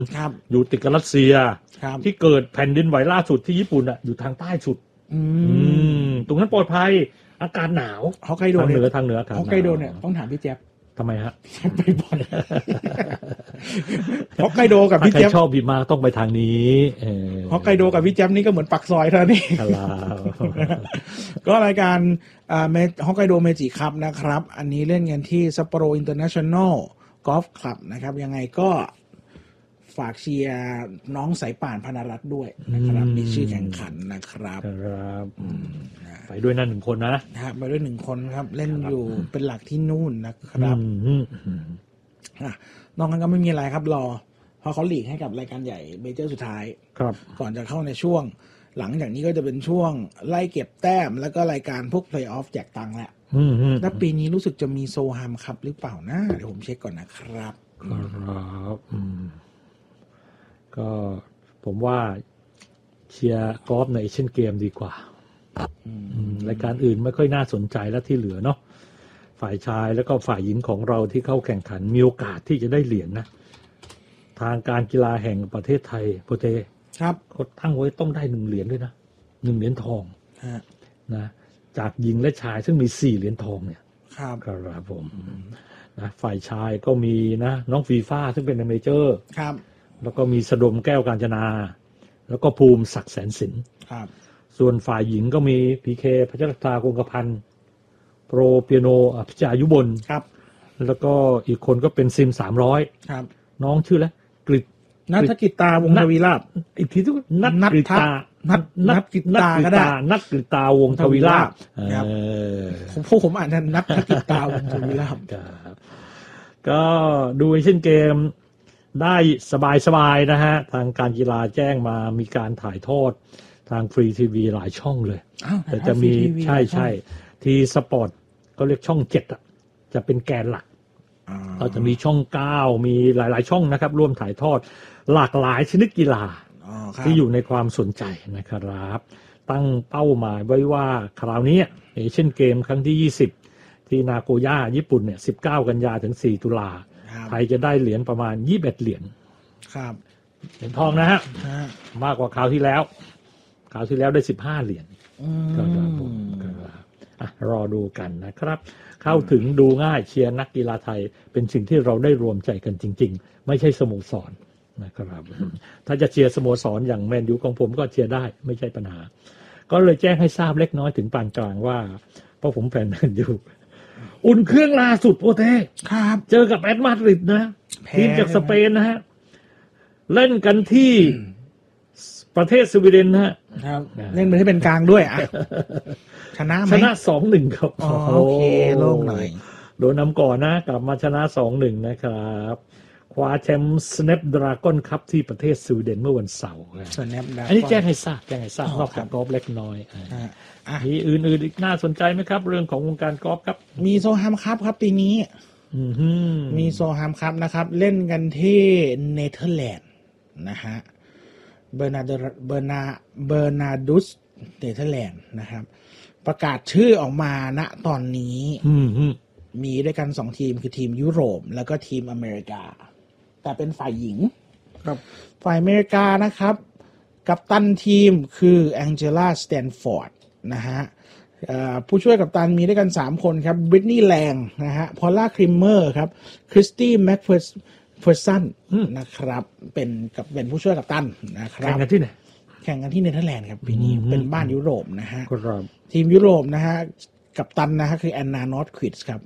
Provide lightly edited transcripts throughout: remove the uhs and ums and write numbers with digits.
ครับอยู่ติดกับรัสเซียครับที่เกิดแผ่นดินไหวล่าสุดที่ญี่ปุ่นอ่ะอยู่ทางใต้สุดตรงนั้นปลอดภัยอากาศหนาวฮอกไกโดทางเหนืออากาศฮอกไกโดเนี่ยต้องถามพี่แจ๊บทำไมฮะไปบ่อยฮอกไกโดกับพี่แจ๊บชอบบิมาต้องไปทางนี้ฮอกไกโดกับพี่แจ๊บนี่ก็เหมือนปักซอยเท่านั้นเองก็รายการฮอกไกโดเมจิคัพนะครับอันนี้เล่นกันที่ซัปโปโรอินเตอร์เนชั่นแนลกอล์ฟคลับนะครับยังไงก็ฝากเชียร์น้องสายป่านพนารัตน์ด้วยนะครับมีชื่อแข่งขันนะครับไปด้วยนั่น1 คนนะไปด้วย1 คนครับเล่นอยู่เป็นหลักที่นู่นนะครับนอกนั้นก็ไม่มีอะไรครับรอเพราะเขาหลีกให้กับรายการใหญ่เมเจอร์สุดท้ายครับก่อนจะเข้าในช่วงหลังจากนี้ก็จะเป็นช่วงไล่เก็บแต้มแล้วก็รายการพวกเพลย์ออฟแจกตังค์แหละแล้วปีนี้รู้สึกจะมีโซฮามคัพหรือเปล่านะเดี๋ยวผมเช็คก่อนนะครับก็ผมว่าเชียร์กอล์ฟในเอเชียนเกมดีกว่ารายการอื่นไม่ค่อยน่าสนใจแล้วที่เหลือเนาะฝ่ายชายแล้วก็ฝ่ายหญิงของเราที่เข้าแข่งขันมีโอกาสที่จะได้เหรียญนะทางการกีฬาแห่งประเทศไทยโปรเตครับเขาตั้งไว้ต้องได้1 เหรียญด้วยนะ1 เหรียญทองนะจากหญิงและชายซึ่งมี4 เหรียญทองเนี่ยครับผมนะฝ่ายชายก็มีนะน้องฟีฟ่าซึ่งเป็นเมเจอร์ครับแล้วก็มีสดมแก้วกาญจนาแล้วก็ภูมิศักดิ์แสนสินครับส่วนฝ่ายหญิงก็มีพีเคพัชรตาคงกระพันธ์โปรเปียโนอภิชายุบลครับแล้วก็อีกคนก็เป็นซิม300 ครับน้องชื่ออะไรกฤษนัทกิตาวงทวีราชอีกทีทุกนัทกิตาก็ได้นัทกิตาวงทวีราชผมอ่านนัทกิตาวงทวีราชก็ดูเอเชียนเกมได้สบายๆนะฮะทางการกีฬาแจ้งมามีการถ่ายทอดทางฟรีทีวีหลายช่องเลยแต่จะมีใช่ทีสปอร์ตก็เรียกช่อง7อ่ะจะเป็นแกนหลักเราจะมีช่อง9มีหลายๆช่องนะครับร่วมถ่ายทอดหลากหลายชนิดกีฬาที่อยู่ในความสนใจนะครับตั้งเป้าหมายไว้ว่าคราวนี้เอเชียนเกมครั้งที่20ที่นาโกย่าญี่ปุ่นเนี่ย19 กันยาถึง4 ตุลาไทยจะได้เหรียญประมาณ21 เหรียญครับเหรียญทองนะฮะมากกว่าคราวที่แล้วได้15 เหรียญรอดูกันนะครับเข้าถึงดูง่ายเชียร์นักกีฬาไทยเป็นสิ่งที่เราได้รวมใจกันจริงๆไม่ใช่สโมสรนะครับถ้าจะเชียร์สโมสรอย่างแมนยูของผมก็เชียร์ได้ไม่ใช่ปัญหาก็เลยแจ้งให้ทราบเล็กน้อยถึงปานกลางว่าเพราะผมแฟนแมนยูอุ่นเครื่องล่าสุดโปรเต้ครับเจอกับแอตมาดริดนะทีมจากสเปนนะฮะเล่นกันที่ประเทศสวีเดนนะฮะเล่นให้เป็นกลางด้วยอ่ะชนะไหมชนะ 2-1 ครับโอเคโล่งหน่อยโดนนำก่อนนะกลับมาชนะ 2-1 นะครับคว้าแชมป์ Snapdragon Cup ที่ประเทศสวีเดนเมื่อวันเสาร์อันนี้แจ้งให้ทราบนอกจากกอล์ฟเล็กน้อยมีอื่นๆอีกน่าสนใจไหมครับเรื่องของวงการกอล์ฟครับมีโซฮามคัพครับปีนี้มีโซฮามคัพนะครับเล่นกันที่เนเธอร์แลนด์นะฮะเบอร์นาดุสเนเธอร์แลนด์นะครับประกาศชื่อออกมาณตอนนี้มีด้วยกัน2 ทีมคือทีมยุโรปแล้วก็ทีมอเมริกาแต่เป็นฝ่ายหญิงครับฝ่ายอเมริกานะครับกัปตันทีมคือแองเจล่าสแตนฟอร์ดนะฮะผู้ช่วยกัปตันมีด้วยกัน3 คนครับบริตนีย์แลงนะฮะพอลล่าคริมเมอร์ครับคริสตี้แม็กเฟอร์สันนะครับเป็นผู้ช่วยกัปตันนะครับแข่งกันที่ไหนแข่งกันที่เนเธอร์แลนด์ครับปีนี้เป็นบ้านยุโรปนะฮะครับทีมยุโรปนะฮะกัปตันนะฮะคือแอนนานอตควิดส์ครับ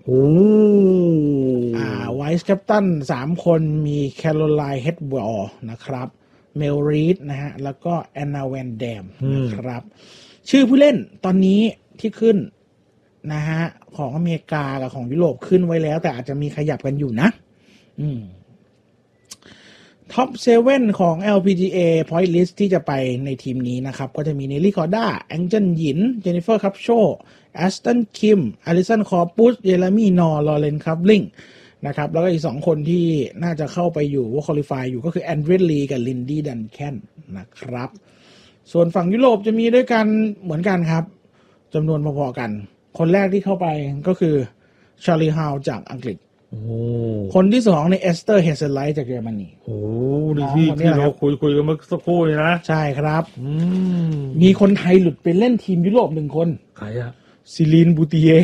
ไวส์กัปตัน3 คนมีแคโรไลน์เฮดวอลนะครับเมลรีดนะฮะแล้วก็แอนนาแวนแดมนะครับชื่อผู้เล่นตอนนี้ที่ขึ้นนะฮะของอเมริกากับของยุโรปขึ้นไว้แล้วแต่อาจจะมีขยับกันอยู่นะท็อป7ของ LPGA Point List ที่จะไปในทีมนี้นะครับก็จะมีเนลลี่คอร์ด้าแองเจิลหยินเจนนิเฟอร์คัพโชแอสตันคิมอลิสันคอร์ปุสเยเรมี่นอร์ลอเรนคัพลิงนะครับแล้วก็อีก2 คนที่น่าจะเข้าไปอยู่ว่าคุริฟายอยู่ก็คือแอนเดรียลีกับลินดี้ดันแคนนะครับส่วนฝั่งยุโรปจะมีด้วยกันเหมือนกันครับจำนวนพอๆกันคนแรกที่เข้าไปก็คือชาร์ลีฮาวจากอังกฤษโอ้คนที่2ในเอสเตอร์เฮเซนไลท์จากเยอรมนีโอ้นี่ที่เราคุยกันเมื่อสักครู่นี่นะใช่ครับมีคนไทยหลุดไปเล่นทีมยุโรป1 คนใครอะซิลีนบูติเย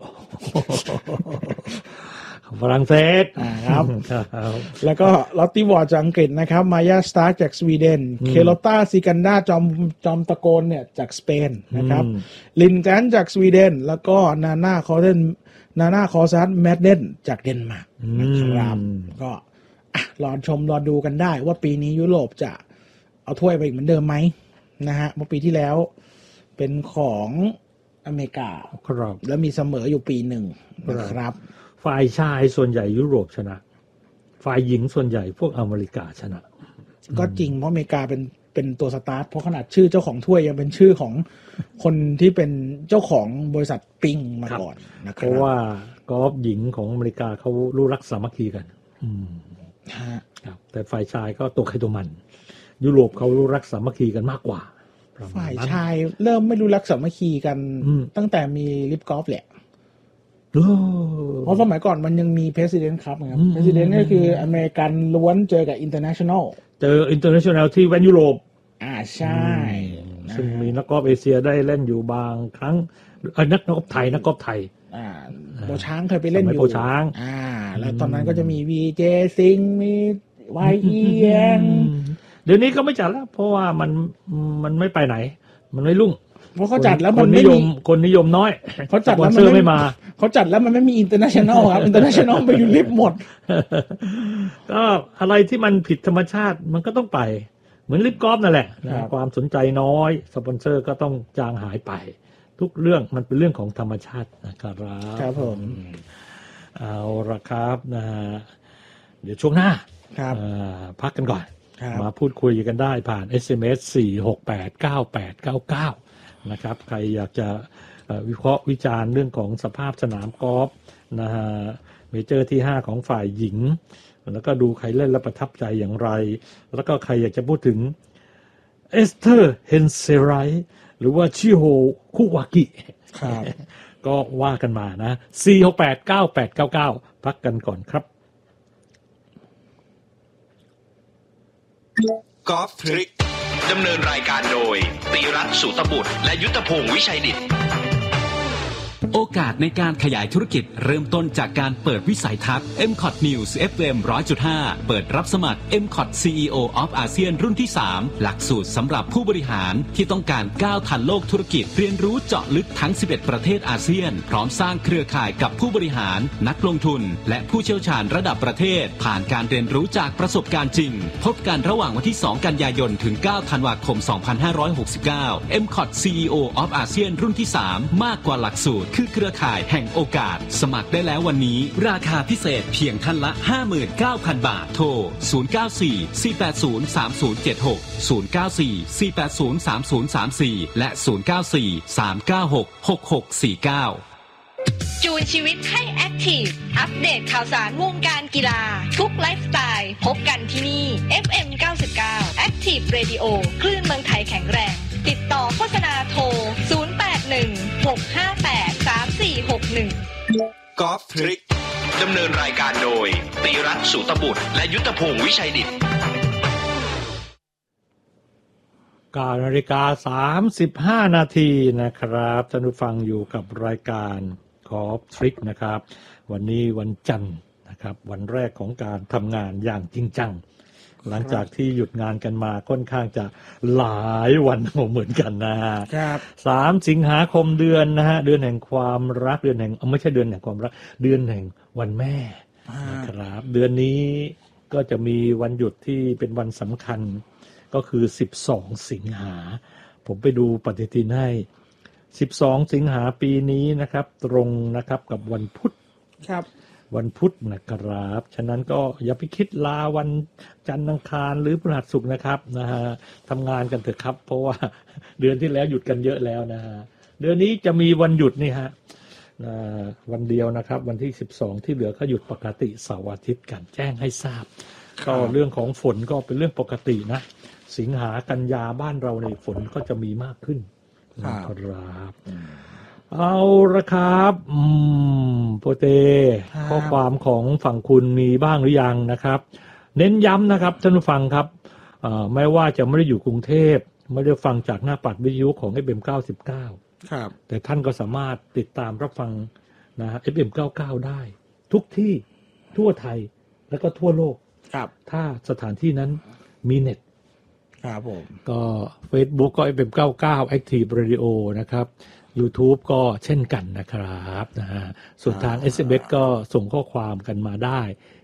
ฝรั่งเศสครับแล้วก็ลอตติวอร์ดจากอังกฤษนะครับมายาสตาร์จากสวีเดนเคโลต้าซิกันดาจอมตะโกนเนี่ยจากสเปนนะครับลินแกนจากสวีเดนแล้วก็นาน่าคอซัสแมดเดนจากเดนมาร์กนะครับก็รอชมรอดูกันได้ว่าปีนี้ยุโรปจะเอาถ้วยไปเหมือนเดิมไหมนะฮะเมื่อปีที่แล้วเป็นของอเมริกาแล้วมีเสมออยู่ปีหนึ่งนะครับฝ่ายชายส่วนใหญ่ยุโรปชนะฝ่ายหญิงส่วนใหญ่พวกอเมริกาชนะก็จริงเพราะอเมริกาเป็นตัวสตาร์ทเพราะขนาดชื่อเจ้าของถ้วยยังเป็นชื่อของคนที่เป็นเจ้าของบริษัทปิงมาก่อนนะครับเพราะว่ากอล์ฟหญิงของอเมริกาเขารู้รักสามัคคีกันครับแต่ฝ่ายชายก็ตัวใครตัวมันยุโรปเขารู้รักสามัคคีกันมากกว่าฝ่ายชายเริ่มไม่รู้รักสามัคคีกันตั้งแต่มีลิฟกอล์ฟแหละเพราะสมัยก่อนมันยังมี President Cup นะครับ President ก็คืออเมริกันล้วนเจอกับ International เจอ International ที่แวนยุโรปใช่ซึ่งมีนักกอล์ฟเอเชียได้เล่นอยู่บางครั้งนักกอล์ฟไทยโบช้างเคยไปเล่นอยู่โบช้างแล้วตอนนั้นก็จะมี VJ ซิงมี YEN เดี๋ยวนี้ก็ไม่จัดแล้วเพราะว่ามันไม่ไปไหนมันไม่รุ่งเพราะเขาจัดแล้วมันไม่มีคนนิยมน้อยเขาจัดแล้วมันไม่มาเขาจัดแล้วมันไม่มี international ครับ international ไปอยู่ลิฟต์หมดก็อะไรที่มันผิดธรรมชาติมันก็ต้องไปเหมือนลิฟต์กอล์ฟนั่นแหละความสนใจน้อยสปอนเซอร์ก็ต้องจางหายไปทุกเรื่องมันเป็นเรื่องของธรรมชาตินะครับครับผมเอาละครับเดี๋ยวช่วงหน้าพักกันก่อนมาพูดคุยกันได้ผ่าน SMS 4689899นะครับใครอยากจะวิเคราะห์วิจารณ์เรื่องของสภาพสนามกอล์ฟนะฮะเมเจอร์ที่5ของฝ่ายหญิงแล้วก็ดูใครเล่นแล้วประทับใจอย่างไรแล้วก็ใครอยากจะพูดถึงเอสเธอร์เฮนเซไรหรือว่าชิโฮคุวากิก็ว่ากันมานะ4689899พักกันก่อนครับกอล์ฟทริคดำเนินรายการโดยตีรัตน์ สุตบุตรและยุทธพงศ์วิชัยดิษฐ์โอกาสในการขยายธุรกิจเริ่มต้นจากการเปิดวิสัยทัศน์ MCOT News FM 100.5 เปิดรับสมัคร MCOT CEO of ASEAN รุ่นที่ 3 หลักสูตรสำหรับผู้บริหารที่ต้องการก้าวทันโลกธุรกิจเรียนรู้เจาะลึกทั้ง 11 ประเทศอาเซียนพร้อมสร้างเครือข่ายกับผู้บริหารนักลงทุนและผู้เชี่ยวชาญระดับประเทศผ่านการเรียนรู้จากประสบการณ์จริงพบกันระหว่างวันที่ 2 กันยายนถึง 9 ธันวาคม 2569 MCOT CEO of ASEAN รุ่นที่ 3 มากกว่าหลักสูตรคือเครือข่ายแห่งโอกาสสมัครได้แล้ววันนี้ราคาพิเศษเพียงท่านละ 59,000 บาทโทร 094-480-3076 094-480-3034 และ 094-396-6649 จูนชีวิตให้แอคทีฟอัปเดตข่าวสารวงการกีฬาทุกไลฟ์สไตล์พบกันที่นี่ FM 99 Active Radio คลื่นเมืองไทยแข็งแรงติดต่อโฆษณาโทร 081-658-3461 กอล์ฟทริคดำเนินรายการโดยตีรัตน์ สุตบุตรและยุทธพงศ์วิชัยดิษฐ์ 9:35 นาทีนะครับท่านผู้ฟังอยู่กับรายการกอล์ฟทริคนะครับวันนี้วันจันทร์นะครับวันแรกของการทำงานอย่างจริงจังหลังจากที่หยุดงานกันมาค่อนข้างจะหลายวันเหมือนกันนะครับ3 สิงหาคมเดือนนะฮะเดือนแห่งความรักเดือนแห่งไม่ใช่เดือนแห่งความรักเดือนแห่งวันแม่นะครับเดือนนี้ก็จะมีวันหยุดที่เป็นวันสำคัญก็คือ12 สิงหาผมไปดูปฏิทินให้12 สิงหาปีนี้นะครับตรงนะครับกับวันพุธครับวันพุธนะครับฉะนั้นก็อย่าไปคิดลาวันจันทร์อังคารหรือพฤหัสศุกร์นะครับนะฮะทำงานกันเถอะครับเพราะว่าเดือนที่แล้วหยุดกันเยอะแล้วนะฮะเดือนนี้จะมีวันหยุดนี่ฮะวันเดียวนะครับวันที่12ที่เหลือก็หยุดปกติเสาร์อาทิตย์กันแจ้งให้ทราบก็เรื่องของฝนก็เป็นเรื่องปกตินะสิงหากันยาบ้านเราในฝนก็จะมีมากขึ้นนะครับเอาละครับโปเตข้อความของฝั่งคุณมีบ้างหรือยังนะครับเน้นย้ำนะครับท่านผู้ฟังครับไม่ว่าจะไม่ได้อยู่กรุงเทพไม่ได้ฟังจากหน้าปัดวิทยุของ FM 99 ครับแต่ท่านก็สามารถติดตามรับฟังนะ FM 99ได้ทุกที่ทั่วไทยแล้วก็ทั่วโลกครับถ้าสถานที่นั้นมีเน็ตครับผมก็ Facebook ก็ FM 99 Active Radio นะครับ YouTube ก็เช่นกันนะครับนะฮะส่วนทาง SMS ก็ส่งข้อความกันมาได้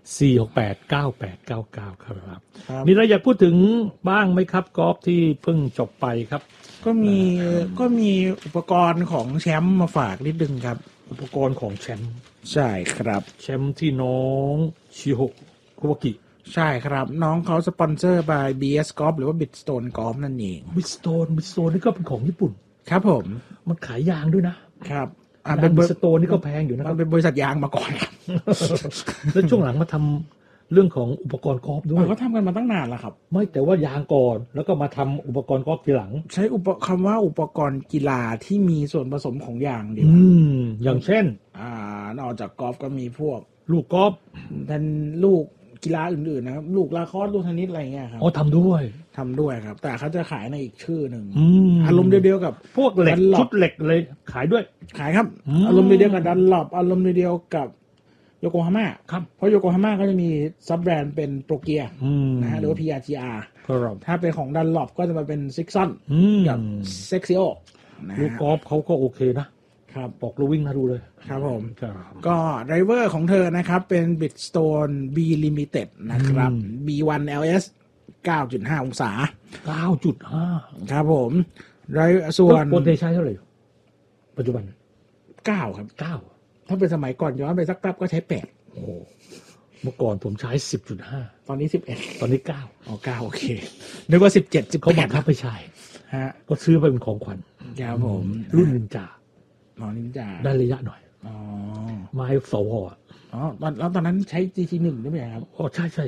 4689899ครับมีอะไรอยากพูดถึงบ้างไหมครับกอล์ฟที่เพิ่งจบไปครับก็มีอุปกรณ์ของแชมป์มาฝากนิดนึงครับอุปกรณ์ของแชมป์ใช่ครับแชมป์ที่น้องชิโฮคุวากิใช่ครับน้องเขาสปอนเซอร์ by BS Golf หรือว่า Bridgestone Golf นั่นเอง Bridgestone นี่ก็เป็นของญี่ปุ่นครับผมมันขายยางด้วยนะครับเป็น Bridgestoneนี่ก็แพงอยู่นะครับมันเป็นบริษัทยางมาก่อนครับแล้วช่วงหลังมาทำเรื่องของอุปกรณ์กอล์ฟด้วยก็ทำกันมาตั้งนานแล้วครับไม่แต่ว่ายางก่อนแล้วก็มาทำอุปกรณ์กอล์ฟทีหลังใช้คำว่าอุปกรณ์กีฬาที่มีส่วนผสมของยางดีอย่างเช่นนอกจากกอล์ฟก็มีพวกลูกกอล์ฟเป็นลูกกีฬาอื่นๆนะครับลูกลาคอร์สลูกเทนนิสอะไรเงี้ยครับทำด้วยครับแต่เขาจะขายในอีกชื่อหนึ่งอารมณ์เดียวกับพวกเหล็กชุดเหล็กเลยขายด้วยขายครับอารมณ์เดียวกับดันหลอปอารมณ์เดียวกับโยโกฮาม่าครับเพราะโยโกฮาม่าก็จะมีซับแบรนด์เป็นโปรเกียนะฮะหรือว่า PRGR ถ้าเป็นของดันหลอปก็จะมาเป็นซิกซอนกับเซ็กซิโอลูกกอล์ฟเขาก็โอเคนะครับปอกลูวิ่งน่าดูเลยครับผมก็ไดรเวอร์ของเธอนะครับเป็น Bridgestone B Limited นะครับ B1 LS 9.5 องศา 9.5 ครับผมส่วนโปรเทใช้เท่าไหร่ปัจจุบัน 9ครับ 9 ถ้าเป็นสมัยก่อนย้อนไปสักแป๊บก็ใช้8 โอ้เมื่อก่อนผมใช้ 10.5 ตอนนี้11 ตอนนี้9 โอเคนึกว่า17 เขาบังคับไม่ใช่ฮะก็ซื้อไปเป็นของขวัญครับผมรุ่นนินจานินจาได้ระยะหน่อยมาให้สวแล้วตอนนั้นใช้ GT1 ใช่ไหมครับใช่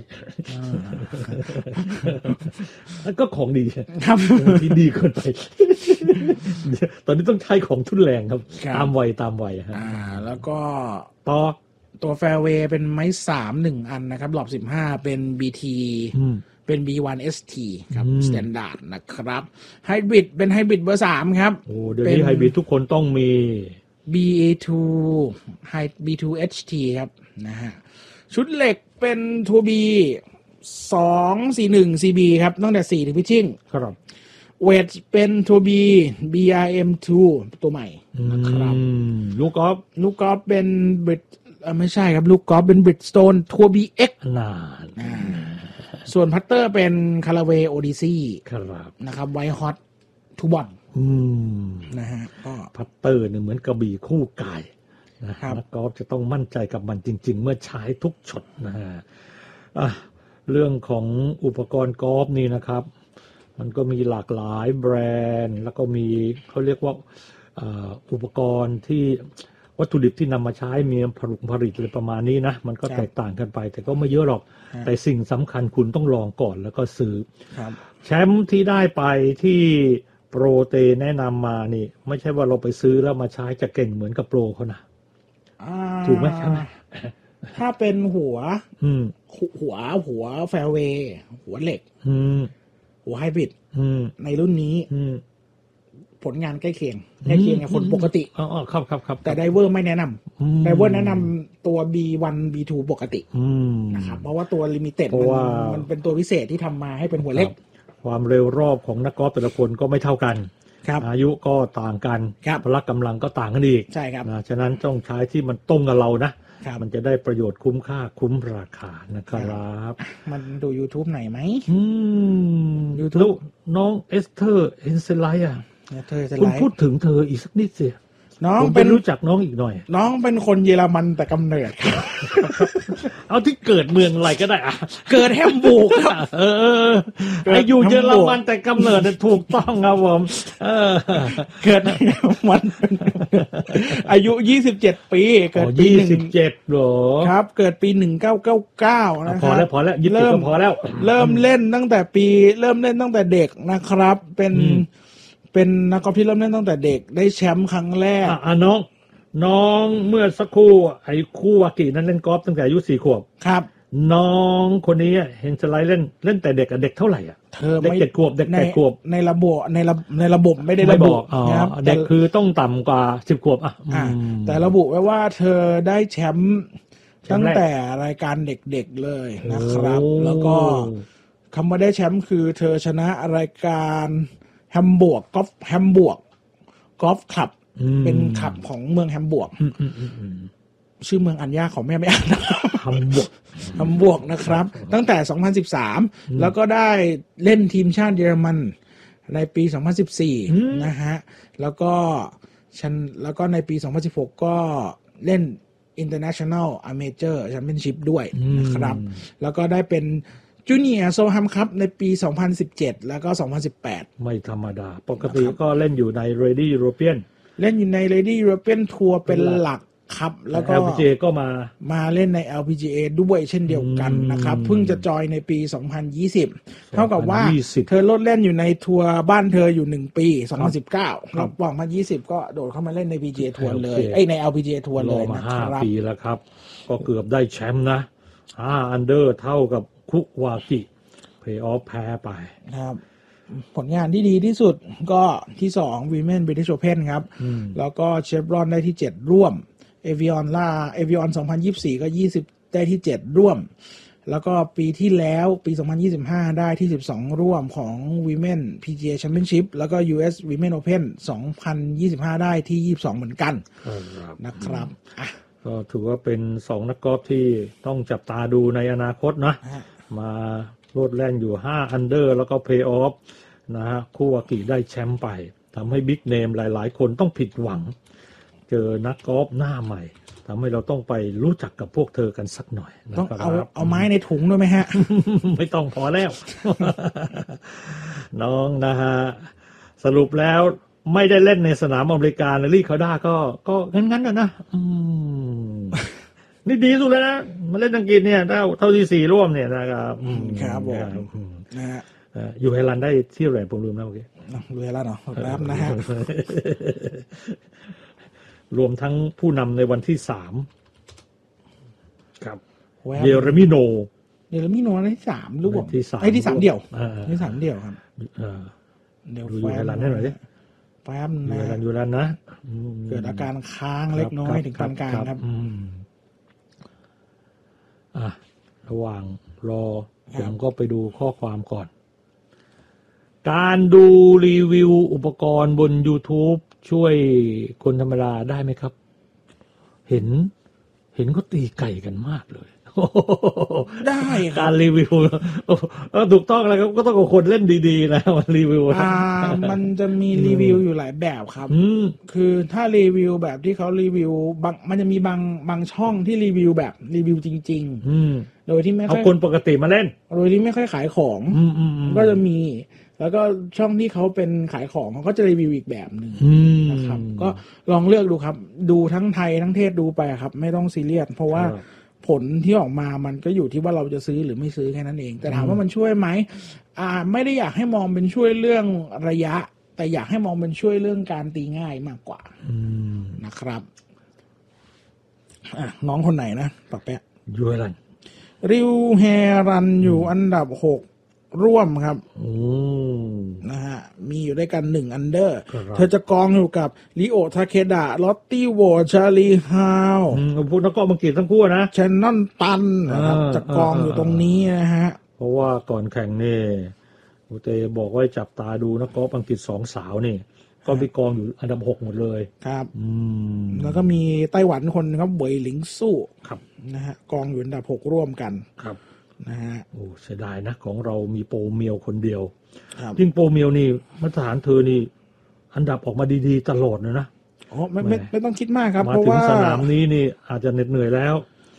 แล้วก็ของดีครับที่ดีเกินไปตอนนี้ต้องใช้ของทุนแรงครับตามวัยฮะแล้วก็ตัวแฟร์เวย์เป็นไม้3 1 อันนะครับหลอบ15เป็น BT เป็น B1 ST ครับสแตนดาร์ดนะครับไฮบริดเป็นไฮบริดเบอร์3ครับโอ้เดี๋ยวนี้ไฮบริดทุกคนต้องมี BA2 B2 HT ครับนะฮะชุดเหล็กเป็น 2B 241 CB ครับตั้งแต่4ถึงพิชชิ่งครับเวทเป็น 2B BRM2 ตัวใหม่นะครับลูกกอล์ฟเป็นไม่ใช่ครับลูกกอล์ฟเป็น Bridgestone 2B X ส่วนพัตเตอร์เป็น Callaway Odyssey นะครับไวท์ฮอตทูบอลนะฮะก็พัตเตอร์เนี่ยเหมือนกระบี่คู่กายนะครับนักกอล์ฟจะต้องมั่นใจกับมันจริงๆเมื่อใช้ทุกช็อตนะฮะเรื่องของอุปกรณ์กอล์ฟนี่นะครับมันก็มีหลากหลายแบรนด์แล้วก็มีเขาเรียกว่าอุปกรณ์ที่วัตถุดิบที่นำมาใช้มีผลิตอะไรประมาณนี้นะมันก็แตกต่างกันไปแต่ก็ไม่เยอะหรอกแต่สิ่งสำคัญคุณต้องลองก่อนแล้วก็ซื้อแชมป์ที่ได้ไปที่โปรเตแนะนำมานี่ไม่ใช่ว่าเราไปซื้อแล้วมาใช้จะเก่งเหมือนกับโปรเขานะถูกไหมใช่ไหมถ้าเป็นหัวแฟร์เวย์หัวเหล็กหัวไฮบริดในรุ่นนี้ผลงานใกล้เคียงกับคนปกติครับแต่ไดเวอร์ไม่แนะนำไดเวอร์แนะนำตัว B1 B2 ปกตินะครับเพราะว่าตัวลิมิเต็ดมันเป็นตัวพิเศษที่ทำมาให้เป็นหัวเล็กความเร็วรอบของนักกอล์ฟแต่ละคนก็ไม่เท่ากันอายุก็ต่างกันพละกำลังก็ต่างกันอีกใช่ครับฉะนั้นต้องใช้ที่มันตรงกับเรานะมันจะได้ประโยชน์คุ้มค่าคุ้มราคานะครับมันดู YouTube ไหนไหม YouTube น้องเอสเธอร์เอนเซไลอ่ะคุณพูดถึงเธออีกสักนิดสิน้องเป็นรู้จักน้องอีกหน่อยน้องเป็นคนเยอรมันแต่กำเนิดเอาที่เกิดเมืองอะไรก็ได้อะเกิดแฮมบูร์กครับไออยู่เยอรมันแต่กำเนิดถูกต้องครับผมเกิดมันอายุ27ปีเกิดปี 27เหรอครับเกิดปี1999นะครับพอแล้วยึดติดก็พอแล้วเริ่มเล่นตั้งแต่เด็กนะครับเป็นเป็นนักกอล์ฟที่เริ่มเล่นตั้งแต่เด็กได้แชมป์ครั้งแรกน้องเมื่อสักครู่ไอ้คู่วากินั้นเล่นกอล์ฟตั้งแต่อายุ4 ขวบครับน้องคนนี้เห็นสไลด์เล่นแต่เด็กเด็กเท่าไหร่อ่ะเธอเด็ก7 ขวบเด็ก8 ขวบในระบบไม่ได้ระบุนะครับเด็กคือต้องต่ำกว่า10 ขวบแต่ระบุไว้ว่าเธอได้แชมป์ตั้งแต่รายการเด็กๆเลยนะครับแล้วก็คำว่าได้แชมป์คือเธอชนะรายการแฮมบวกกอล์ฟกอล์ฟคลับเป็นคลับของเมืองแฮมบวกชื่อเมืองอันยากของแม่ไม่อ่านแฮมบวกนะครับตั้งแต่2013แล้วก็ได้เล่นทีมชาติเยอรมันในปี2014นะฮะแล้วก็ในปี2016ก็เล่น International Amateur Championship ด้วยนะครับแล้วก็ได้เป็นจูเนียร์โซฮัมครับในปี2017แล้วก็2018 ไม่ธรรมดาปกติก็เล่นอยู่ใน Lady European เล่นอยู่ใน Lady European Tour เป็นหลักครับแล้วก็ LPGA ก็มาเล่นใน LPGA ด้วยเช่นเดียวกันนะครับเพิ่งจะจอยในปี2020เท่ากับว่าเธอลดเล่นอยู่ในทัวร์บ้านเธออยู่1ปี2019แล้ว2020ก็โดดเข้ามาเล่นใน PGA ทัวร์เลยใน LPGA ทัวร์เลยนะครับ5 ปีแล้วครับก็เกือบได้แชมป์นะ5 อันเดอร์เท่ากับคุวากิเพย์ออฟแพ้ไปครับผลงานที่ดีที่สุดก็ที่2 Women British Open ครับแล้วก็เชฟรอนได้ที่7ร่วมเอวิออน2024ก็20ได้ที่7ร่วมแล้วก็ปีที่แล้วปี2025ได้ที่12ร่วมของ Women PGA Championship แล้วก็ US Women Open 2025ได้ที่22เหมือนกันนะครับก็ถือว่าเป็น2นักกอล์ฟที่ต้องจับตาดูในอนาคตนะมาโลดแล่นอยู่5 อันเดอร์แล้วก็เพย์ออฟนะฮะคุวากิได้แชมป์ไปทำให้บิ๊กเนมหลายๆคนต้องผิดหวังเจอนักกอล์ฟหน้าใหม่ทำให้เราต้องไปรู้จักกับพวกเธอกันสักหน่อยต้องเอาไม้ในถุงด้วยไหมฮะไม่ต้องพอแล้ว น้องนะฮะสรุปแล้วไม่ได้เล่นในสนามอเมริกาในลีกเขาได้ก็งั้นนะนี่ดีสุดแล้วนะมาเล่นอังกฤษเนี่ยเท่าที่4ร่วมเนี่ยนะครับครับผมนะฮะอยู่ไฮลันได้ที่ไหนผมลืมแล้วเมื่อกี้อยู่ไฮลันเหรอครับนะฮะรวมทั้งผู้นำในวันที่3ครับเยเรมิโนได้ที่3ร่วมที่3เดี่ยวที่3เดี่ยวครับเดี๋ยวอยู่ไฮลันให้หน่อยดิแป๊บนะอยู่แล้วนะเกิดอาการค้างเล็กน้อยถึงปานกลางครับระหว่างรอผมก็ไปดูข้อความก่อนการดูรีวิวอุปกรณ์บน YouTube ช่วยคนธรรมดาได้ไหมครับเห็นเขาตีไก่กันมากเลยได้การรีวิวถูกต้องแล้วครับก็ต้องกับคนเล่นดีๆนะมันรีวิวมันจะมีรีวิวอยู่หลายแบบครับคือถ้ารีวิวแบบที่เขารีวิวมันจะมีบางช่องที่รีวิวแบบรีวิวจริงๆโดยที่ไม่ค่อยเอาคนปกติมาเล่นโดยที่ไม่ค่อยขายของก็จะมีแล้วก็ช่องที่เขาเป็นขายของเขาก็จะรีวิวอีกแบบหนึ่งนะครับก็ลองเลือกดูครับดูทั้งไทยทั้งเทศดูไปครับไม่ต้องซีเรียสเพราะว่าผลที่ออกมามันก็อยู่ที่ว่าเราจะซื้อหรือไม่ซื้อแค่นั้นเองแต่ถามว่ามันช่วยไหมไม่ได้อยากให้มองเป็นช่วยเรื่องระยะแต่อยากให้มองเป็นช่วยเรื่องการตีง่ายมากกว่านะครับน้องคนไหนนะปะแปะยูรันริวแฮรันอยู่อันดับ6ร่วมครับนะฮะมีอยู่ด้วยกัน1อันเดอร์เธอจะกองอยู่กับลิโอทาเคดะลอตตี้โวชาลีฮาวพูดนักกอล์ฟอังกฤษทั้งคู่นะแชนนอนตันนะครับจะกองอยู่ตรงนี้นะฮะเพราะว่าก่อนแข่งนี่อุเตบอกว่าจับตาดูนักกอล์ฟอังกฤษ2 สาวนี่ก็ไปกองอยู่อันดับ6หมดเลยครับแล้วก็มีไต้หวันคนครับเหวยหลิงสู้ครับนะฮะกองอยู่อันดับ6ร่วมกันครับนะฮะโอ้เสียดายนะของเรามีโปรเมียวคนเดียวยิ่งโปรเมียวนี่มาตรฐานเธอนี่อันดับออกมาดีๆตลอดเลยนะอ๋อไม่ต้องคิดมากครับเพราะว่ามาถึงสนามนี้นี่อาจจะเหน็ดเหนื่อยแล้ว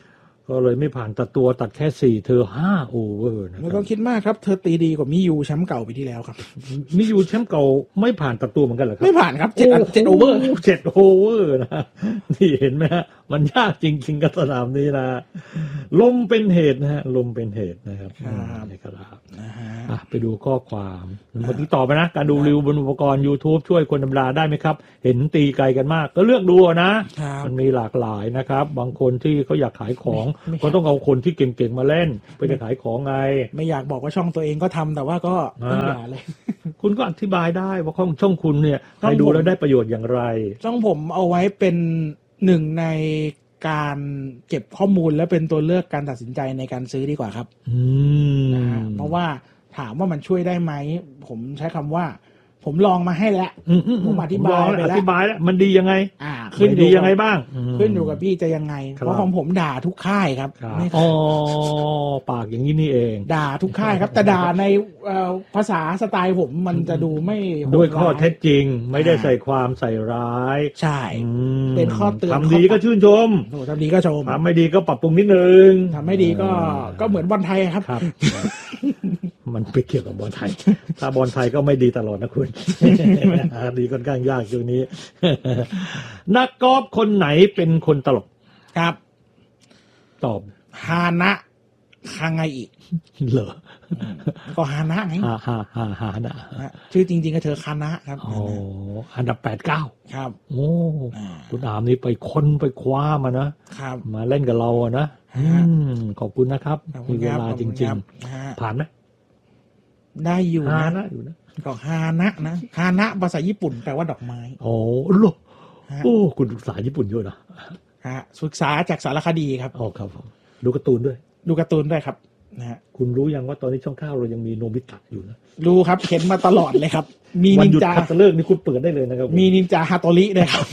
ก็เลยไม่ผ่านตัดตัวตัดแค่4เธอ5โอเวอร์นะคไม่รัต้อบ งคิดมากครับเธอตีดีกว่ามิยูแชมป์เก่าปีที่แล้วครับมิยูแชมป์เก่าไม่ผ่านตัดตัวเหมือนกันเหรอครับไม่ผ่านครับ7 โอเวอร์ 7 โอเวอร์นะนี่เห็นไหมฮะมันยากจริงๆกับสนามนี้นะลมเป็นเหตุนะฮะลมเป็นเหตุนะครับครับนี่ครับนะฮะไปดูข้อความเมื่อกี้ต่อไปนะการดูรีวิวบนอุปกรณ์ YouTube ช่วยคนธรรมดาได้ไหมครับ เห็นตีไกลกันมากก็เลือกดูนะครับมันมีหลากหลายนะครับ บางคนที่เขาอยากขายของไม่ก็ต้องเอาคนที่เก่งๆมาเล่นเพื่อจะขายของไงไม่อยากบอกว่าช่องตัวเองก็ทำแต่ว่าก็ต้องอย่าเลยคุณก็อธิบายได้ว่าช่องคุณเนี่ยช่องให้ดูผมแล้วได้ประโยชน์อย่างไรช่องผมเอาไว้เป็นหนึ่งในการเก็บข้อมูลและเป็นตัวเลือกการตัดสินใจในการซื้อดีกว่าครับ นะฮะเพราะว่าถามว่ามันช่วยได้ไหมผมใช้คำว่า ผมลองมาให้แล้ว ผมอธิบายไปแล้วอธิบายแล้วมันดียังไงขึ้นไม่อยู่ดีกับยังไงบ้างขึ้นอยู่กับพี่จะยังไงครับเพราะของผมด่าทุกค่ายครับครับไม่อ๋อปากอย่างนี้นี่เองด่าทุกค่ายครับ แต่ด่าในภาษาสไตล์ผมมันจะดูไม่โหดด้วยข้อร้ายเท็จจริงไม่ได้ใส่ความใส่ร้ายใช่อืมเป็นข้อเตือนทำดีก็ชื่นชมโอ้ทำดีก็ชมทำไม่ดีก็ปรับปรุงนิดนึงทำไม่ดีก็เหมือนบอลไทยครับครับ มันไปเกี่ยวกับบอลไทย ถ้าบอลไทยก็ไม่ดีตลอดนะคุณ ดีค่อนข้างยากช่วงนี้ นักกอล์ฟคนไหนเป็นคนตลกครับตอบฮานะคางไงอีกเหรอก็ฮานะไงฮานะชื่อจริงๆก็เธอคานะครับอ๋ออันดับ8-9 ครับโอ้อ่าคุณอามนี่ไปค้นไปคว้ามานะครับ มาเล่นกับเราอะนะฮะขอบคุณนะครับขอบคุมีณเวครับลาขอบจคุณริคงบฮะๆ ผ่านไหมได้อยู่ฮานะนะอยู่นะก็ฮานะฮานะภาษาญี่ปุ่นแปลว่าดอกไม้โอ้โหฮะโอ้คุณศึกษาญี่ปุ่นเยอะนะฮะศึกษาจากสารคดีครับอ๋อครับผมดูการ์ตูนด้วยดูการ์ตูนด้วยครับนะฮะคุณรู้ยังว่าตอนนี้ช่อง9เรายังมีโนบิตะอยู่นะรู้ครับเห็นมาตลอดเลยครับ มีวันนินหยุดจาคัตเลิกนี่คุณเปิดได้เลยนะครับมีนินจาฮาโตริด้วยครับ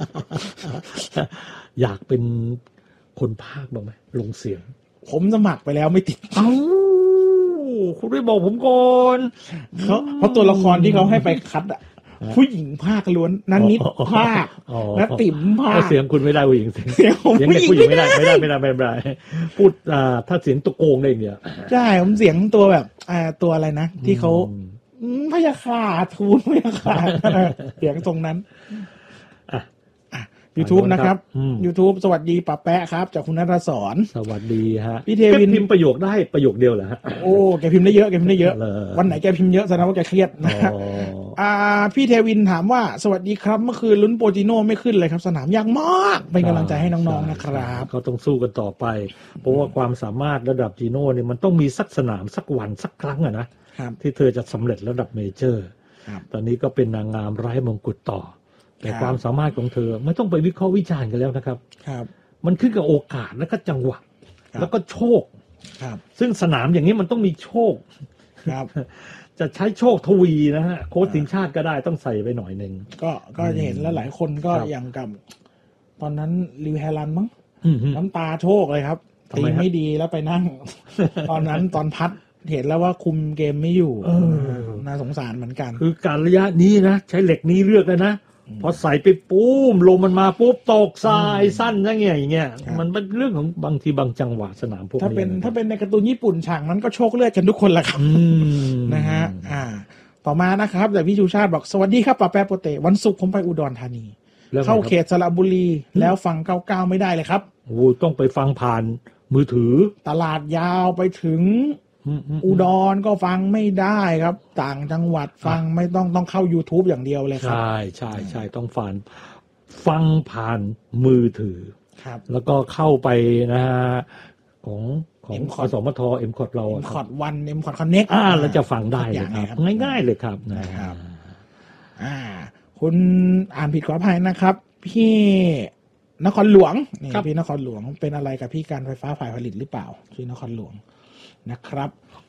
อยากเป็นคนภาคบ้างไหมลงเสียงผมสมัครไปแล้วไม่ติดเอ้าคุณไม่บอกผมก่อนเพราะตัวละครที่เขาให้ไปคัดอ่ะผู้หญิงภาคล้วนนันนิดภาคอ๋อนัติ๋มภาคเสียงคุณไม่ได้ผู้หญิงเสียงเสียงผมเด็กผู้หญิงไม่ได้ไม่ได้พูดถ้าเสียงตะโกงได้เนี่ยใช่ผมเสียงตัวแบบตัวอะไรนะ ที่เขาพยาคาทูลพยาคาเสียงตรงนั้นอ่ะ YouTube นะครับอืม YouTube สวัสดีป้าแปะครับ จากคุณนัทศรสวัสดีฮะพี่เทวินแกพิมพ์ประโยคได้ประโยคเดียวเหรอฮะโอ้แกพิมพ์ได้เยอะแกพิมพ์ได้เยอะเหรอวันไหนแกพิมพ์เยอะแสดงว่าแกเครียดนะอ๋อพี่เทวินถามว่าสวัสดีครับเมื่อคืนลุ้นโปรจิโน่ไม่ขึ้นเลยครับ สนามยากมากเป็นกำลังใจให้น้องๆนะครับเขาต้องสู้กันต่อไป เพราะว่าความสามารถระดับจีโน่เนี่ยมันต้องมีสักสนามสักวันสักครั้งอะนะครับ ที่เธอจะสำเร็จระดับเมเจอร์ครับตอนนี้ก็เป็นนางงามไร้มงกุฎต่อ แต่ครับความสามารถของเธอไม่ต้องไปวิเคราะห์วิจารณ์กันแล้วนะครับครับมันขึ้นกับโอกาสแล้วก็จังหวะครับแล้วก็โชคครับซึ่งสนามอย่างนี้มันต้องมีโชคครับจะใช้โชคทวีนะฮะโค้ชทีมชาติก็ได้ต้องใส่ไปหน่อยหนึ่งก็จะเห็นแล้วหลายคนก็ครับอย่างกับ ตอนนั้นลิวแฮรันมั้งอืมน้ำตาโชคเลยครับทำตีไมฮะไม่ดีแล้วไปนั่ง ตอนนั้นตอนพัดเห็นแล้วว่าคุมเกมไม่อยู่ น่าสงสารเหมือนกันคือการระยะนี้นะใช้เหล็กนี้เลือกเลยนะพอใส่ไปปุ้มลมมันมาปุ๊บตกทรายสั้นอย่างเงี้ยครับมันเป็นเรื่องของบางทีบางจังหวะสนามพวกนี้ถ้าเป็นนะครับถ้าเป็นในการ์ตูนญี่ปุ่นฉากนั้นก็โชคเลือดกันทุกคนแหละครับอืมนะฮะต่อมานะครับแต่พี่ชูชาติบอกสวัสดีครับป้าแป๊ะโปเตวันศุกร์ผมไปอุดรธานีแล้วไงเข้าครับเขตสระบุรี แล้วฟัง99ไม่ได้เลยครับโอ้ต้องไปฟังผ่านมือถือตลาดยาวไปถึง อุดรก็ฟังไม่ได้ครับ ต่างจังหวัดฟังไม่ต้องเข้า YouTube อย่างเดียวเลยครับใช่ต้องฟังผ่านมือถือครับแล้วก็เข้าไปนะฮะของ M-Cot อสมทเอ็มคอดเราเอ็มอะคคอรับร์ดวันเอ็มคอร์ดคอนเน็กเราจะฟังได้เลยครับ ง่ายๆเลยครับนะนะคครัรับ บคุณอ่านผิดขออภัยนะครับ พี่นครหลวงนี่ครับพี่นครหลวงเป็นอะไรกับพี่การไฟฟ้าฝ่ายผลิตหรือเปล่าพี่นครหลวงนะครับ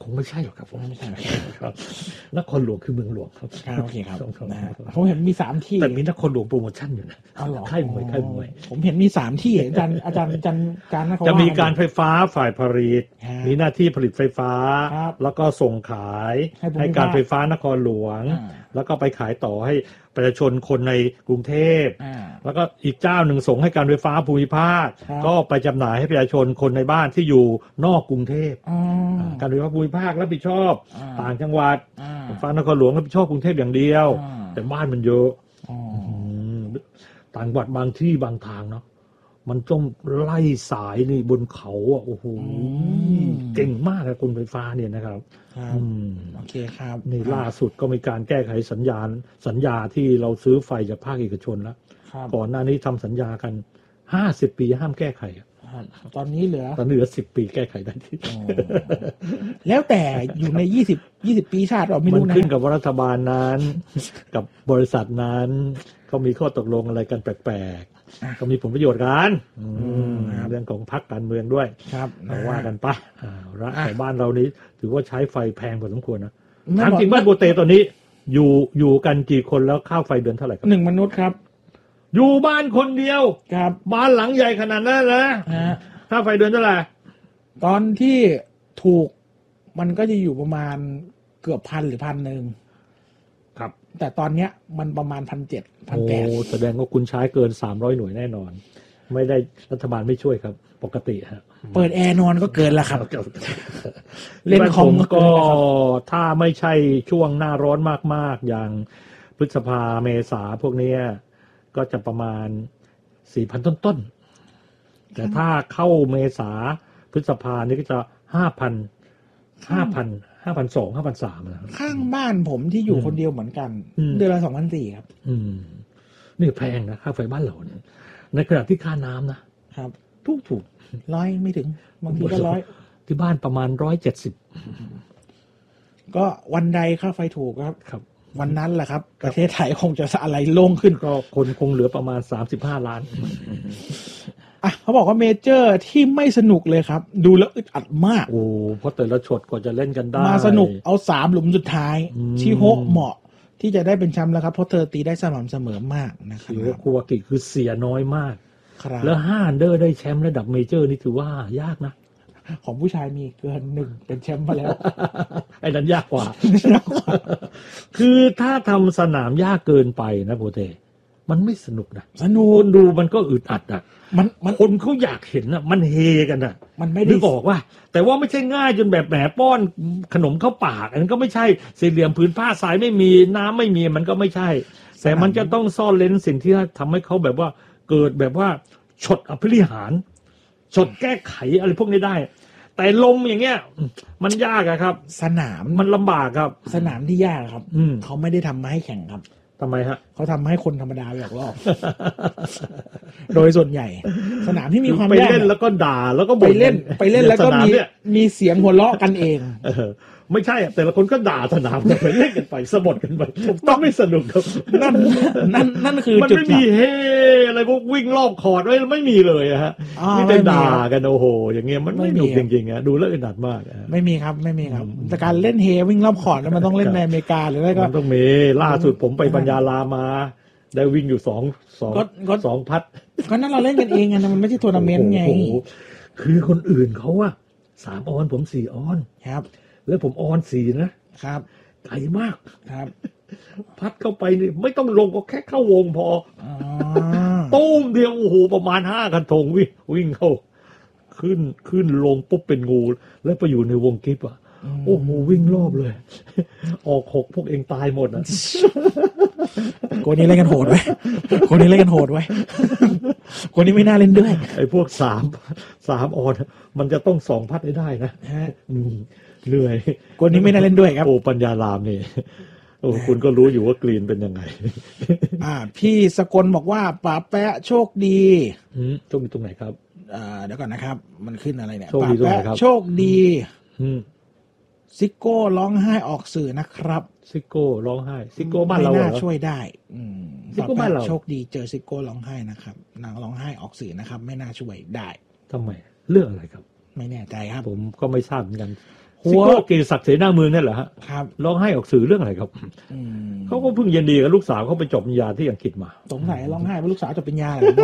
คงไม่ใช่หรอกครับผมไม่ใช่ครับนครหลวงคือเมืองหลวงครับโอเคครับนะฮะผมเห็นมี3ที่แต่มีนครหลวงโปรโมชั่นอยู่นะเอาเหรอค่ายมวยผมเห็นมี3ที่อาจารย์การนะเขาจะมีว่การไฟฟ้าฝ่ายผลิตฮะมีหน้าที่ผลิตไฟฟ้าครับแล้วก็ส่งขายให้ภูมิให้การไฟฟ้านครหลวงอ่าแล้วก็ไปขายต่อให้ประชาชนคนในกรุงเทพอ่าแล้วก็อีกเจ้าหนึ่งส่งให้การไฟฟ้าภูมิภาคครับก็ไปจำหน่ายให้ประชาชนคนในบ้านที่อยู่นอกกรุงเทพอ๋อการไฟฟ้าภูมิภาครับผิดชอบอ่าต่างจังหวัดอ่าไฟฟ้านครหลวงรับผิดชอบกรุงเทพอย่างเดียวอ่าแต่บ้านมันเยอะอ๋อต่างจังหวัดบางที่บางทางเนาะมันต้องไล่สายนี่บนเขาอ่ะโอ้โหเก่งมากเลยคุณไฟฟ้าเนี่ยนะครับครับอืมโอเคครับนี่ล่าสุดก็มีการแก้ไขสัญญาที่เราซื้อไฟจากภาคเอกชนแล้วครับก่อนหน้านี้ทำสัญญากัน50 ปีห้ามแก้ไขอะครับตอนนี้เหลือตอนนี้เหลือ10 ปีแก้ไขได้ที่อ๋อแล้วแต่อยู่ใน20ปีชาติเราไม่มันรู้นะขึ้นกับว่ารัฐบาลนั้น กับบริษัทนั้นเขามีข้อตกลงอะไรกันแปลกๆก็มีผลประโยชน์กันเรื่องของพรรคการเมืองด้วยครับเราว่ากันไปละอ่ะแต่บ้านเรานี้ถือว่าใช้ไฟแพงพอสมควรนะไม่ถามบอกจริงบ้านโบเตตอนนี้อยู่กันกี่คนแล้วค่าไฟเดือนเท่าไหร่ครับ 1 มนุษย์ครับอยู่บ้านคนเดียวครับบ้านหลังใหญ่ขนาดนั้นนะฮะค่าไฟเดือนเท่าไหร่ตอนที่ถูกมันก็จะอยู่ประมาณเกือบ1,000 หรือ 1,100 ครับแต่ตอนเนี้ยมันประมาณ 1,700 โอ้ 1,800 แสดงว่าคุณใช้เกิน300 หน่วยแน่นอน ไม่ได้รัฐบาลไม่ช่วยครับ ปกติฮะเปิดแอร์นอนก็เกินละครับ เล่เล่นนคคออมมก็เกิก็นนะครับถ้าไม่ใช่ช่วงหน้าร้อนมากๆ อย่างพฤษภาเมษาพวกเนี้ยก็จะประมาณ 4,000 ต้นๆ แต่ถ้าเข้าเมษาพฤษภานี่ก็จะ 5,200 5,300นะครับข้างบ้านผมที่อยู่คนเดียวเหมือนกันอืมเดือนละ2,400 ครับนี่แพงนะค่าไฟบ้านเราเนี่ยในขณะที่ค่าน้ำนะครับ ถูก 100ไม่ถึงบางทีก็100 ที่บ้านประมาณ170 ก็วันใดค่าไฟถูกครับครับวันนั้นแหละครับ ประเทศไทยคงจะอะไรโล่งขึ้นก็คนคงเหลือประมาณ35 ล้านอ่ะเขาบอกว่าเมเจอร์ที่ไม่สนุกเลยครับ ดูแล้วอึดอัดมากโอ้เพราะแต่ละช็อตกว่าจะเล่นกันได้มาสนุกเอา3 หลุมสุดท้ายอืมชิโฮะเหมาะที่จะได้เป็นแชมป์แล้วครับ เพราะเธอตีได้สม่ำเสมอมากนะครัถือว่าคูวากิคือเสียน้อยมากครับแล้ว5 อันเดอร์ได้แชมป์ระดับเมเจอร์นี่ถือว่ายากนะของผู้ชายมีเกิน1เป็นแชมป์มาแล้วไอ้นั้นยากกว่า คือถ้าทำสนามยากเกินไปนะโปเตมันไม่สนุกนะสนุคกนดูมันก็อึดอัดอ่ะมันคนเขาอยากเห็นอ่ะมันเฮกันอ่ะมันไม่ได้นึกออกว่า แต่ว่าไม่ใช่ง่ายจนแบบแหมป้อนขนมเข้าปากอันนั้นก็ไม่ใช่สี่เหลี่ยมผืนผ้าทรายไม่มีน้ำไม่มีมันก็ไม่ใช่ แต่มันจะต้องซ่อนเลนสิ่งที่ทำให้เขาแบบว่าเกิดแบบว่าฉดอภิริหารฉดแก้ไขอะไรพวกนี้ได้ แต่ลมอย่างเงี้ยมันยากอะครับสนามมันลำบากครับสนามที่ยากครับอืมเขาไม่ได้ทำมาให้แข่งครับทำไมฮะเขาทำให้คนธรรมดาไปออกรอบ โดยส่วนใหญ่ สนามที่มีความไปยากเล่นแล้วก็ด่าแล้วก็ไปบ่นเล่นแล้วก็สนามเนี่ยมีเสียงหัวเราะกันเองไม่ใช่อะแต่ละคนก็ด่าสนามกันไปเล่นกันไปสะบัดกันไปต้องไม่สนุกครับนั่นคือมันจุดไม่มีเฮอะไรพวกวิ่งรอบคอร์ดไว้ไม่มีเลยอะฮะอ่ามีไม่แต่มีด่ากันโอ้โห อย่างเงี้ยมันไม่ไม่มีหนุกครัจบริงๆอะดูแล้วอึดอัดมากอะไม่มีครับไม่มีครับ แต่การเล่นเฮวิ่งรอบขอร์ดแล้วมันต้องเล่นในอเมริกาหรืออะไรก็มันต้องมีล่าสุดผมไปปัญญาลามา ได้วิ่งอยู่สองก็พัดก็นั่นเราเล่นกันเองไงนะมันไม่ใช่ทัวร์นาเมนต์ไงโอ้โหคือคนอื่นเขาอะ3 ออนผม4 ออนครับแล้วผมออน4นะครับ ไกลมากครับพัดเข้าไปนี่ไม่ต้องลงก็แค่เข้าวงพออ๋อตุ้มเดียวโอ้โหประมาณ5 กันธงวิ่งเข้าขึ้นลงปุ๊บเป็นงู แล้วไปอยู่ในวงกิฟต์อ่ะโอ้โหวิ่งรอบเลย ออก6พวกเองตายหมดอ่ะโกนี้เล่นกันโหดไว้โกนี้เล่นกันโหดไว้โกนี้ไม่น่าเล่นด้วยไอ้พวก3 ออนมันจะต้อง2 พัดให้ได้นะฮะเหนื่อยโกนี้ไม่น่าเล่นด้วยครับโอ้ปัญญารามนี่โอ้คุณก็รู้อยู่ว่ากรีนเป็นยังไงพี่สกลบอกว่าป๋าแปะโชคดีตรงไหนครับเดี๋ยวก่อนนะครับ มันขึ้นอะไรเนี่ยโชคดีตรงไหนครับป๋าแปะโชคดีอืมซิโก้ร้องไห้ออกสื่อนะครับซิโก้ร้องไห้ซิโก้บ้านเราไม่เหรน่าอช่วยได้ซิโก้บ้านเราโชคดีเจอซิโก้ร้องไห้นะครับนางร้องไห้ออกสื่อนะครับ ไม่น่าช่วยได้ทำไมเรื่องอะไรครับไม่แน่ใจครับผมก็ไม่ทราบเหมือนกันซิโก้เกียรติศักดิ์เสนาเมืองนั่นเหรอฮะครับร้องไห้ออกสื่อเรื่องอะไรครับเขาก็เพิ่งเย็นดีกับลูกสาวเขาไปจบปริญญาที่อังกฤษมาสงสัยร้องไห้เพราะลูกสาวจบปริญญาอะไร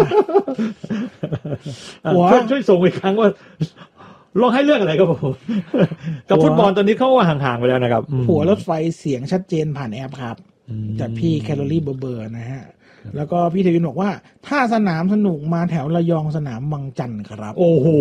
ว่าช่วยส่งอีกครั้งว่าร้องไห้เรื่องอะไรครับผมกับฟุตบอลตอนนี้เขาห่างๆไปแล้วนะครับหัวรถไฟเสียงชัดเจนผ่านแอปครับจากพี่แคลอรี่เบอร์นะฮะแล้วก็พี่เทวินบอกว่าถ้าสนามสนุกมาแถวระยองสนามบางจันทร์ครับโอ้โห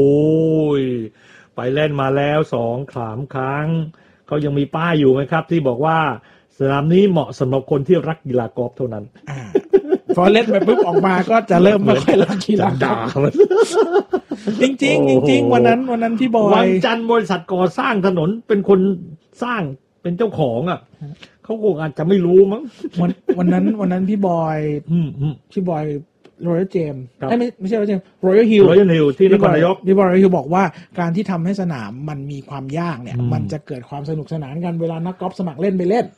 ไปเล่นมาแล้ว2-3 ครั้งเขายังมีป้ายอยู่ไหมครับที่บอกว่าสนามนี้เหมาะสำหรับคนที่รักกีฬากอล์ฟเท่านั้นพอเล่นไปปุ๊บออกมาก็จะเริ่มไม่ค่อยรักกีฬาด่าจริงจริงวันนั้นพี่บอยวันจันทร์บริษัทก่อสร้างถนนเป็นคนสร้างเป็นเจ้าของอ่ะเขาคงอาจจะไม่รู้มั้งวันนั้นพี่บอยโรยัลเจมส์ไม่ใช่โรยัลเจมส์โรยัลฮิลที่นครนายกพี่บอยโรยัลฮิลบอกว่าการที่ทำให้สนามมันมีความยากเนี่ยมันจะเกิดความสนุกสนานกันเวลานักกอล์ฟสมัครเล่นไปเล่น